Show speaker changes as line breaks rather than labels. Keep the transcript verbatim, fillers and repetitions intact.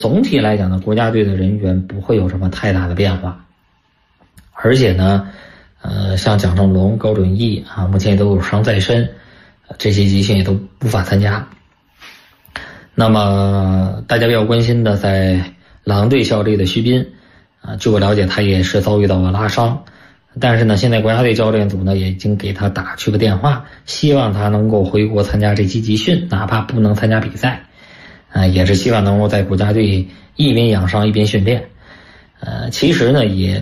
总体来讲呢，国家队的人员不会有什么太大的变化，而且呢，呃，像蒋正龙、高准翼啊，目前也都有伤在身，这些集训也都无法参加。那么大家比较关心的，在狼队效力的徐斌啊，据我了解，他也是遭遇到了拉伤，但是呢，现在国家队教练组呢也已经给他打去了电话，希望他能够回国参加这期集训，哪怕不能参加比赛。呃，也是希望能够在国家队一边养伤一边训练。呃，其实呢，也